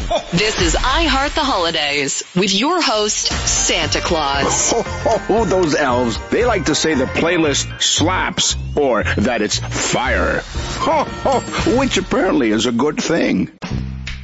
This is I Heart the Holidays with your host, Santa Claus. Oh, those elves. They like to say the playlist slaps or that it's fire. Which apparently is a good thing.